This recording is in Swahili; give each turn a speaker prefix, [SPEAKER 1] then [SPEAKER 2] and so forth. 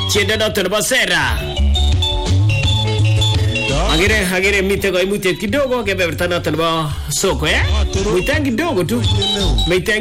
[SPEAKER 1] Chenda noto basera. Agere mitego kidogo kebeberta noto ba soko Muita kidogo tu.